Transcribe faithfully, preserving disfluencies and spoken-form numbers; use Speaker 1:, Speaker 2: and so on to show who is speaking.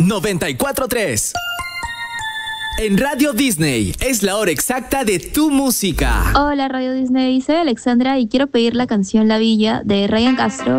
Speaker 1: noventa y cuatro punto tres. En Radio Disney es la hora exacta de tu música.
Speaker 2: Hola Radio Disney, soy Alexandra y quiero pedir la canción La Villa de Ryan Castro